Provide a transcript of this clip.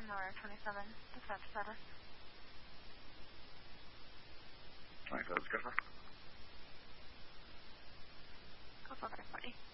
North 27, dispatch status. 27, Christopher. Go for 540.